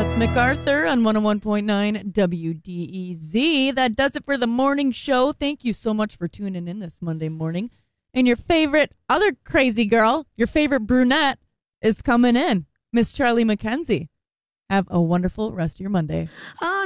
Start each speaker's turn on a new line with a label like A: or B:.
A: That's MacArthur on 101.9 WDEZ. That does it for the morning show. Thank you so much for tuning in this Monday morning. And your favorite other crazy girl, your favorite brunette, is coming in, Miss Charlie McKenzie. Have a wonderful rest of your Monday.